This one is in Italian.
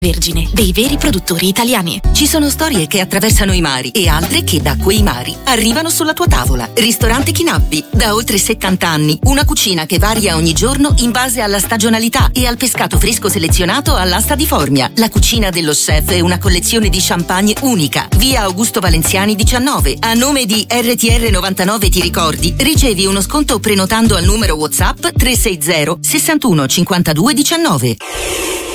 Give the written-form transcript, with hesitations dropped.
Vergine, dei veri produttori italiani. Ci sono storie che attraversano i mari e altre che da quei mari arrivano sulla tua tavola. Ristorante Chinappi, da oltre 70 anni, una cucina che varia ogni giorno in base alla stagionalità e al pescato fresco selezionato all'asta di Formia. La cucina dello chef è una collezione di champagne unica. Via Augusto Valenziani 19. A nome di RTR 99 Ti ricordi, ricevi uno sconto prenotando al numero WhatsApp 360 61 52 19.